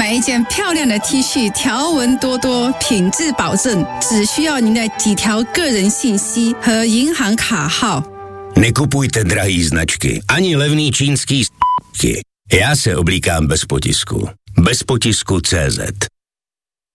买一件漂亮的 T 恤，条纹多多，品质保证，只需要您的几条个人信息和银行卡号。 Nekupujte drahý značky, ani levný čínský s***ky. Já se oblíkám bez potisku. Bez potisku CZ.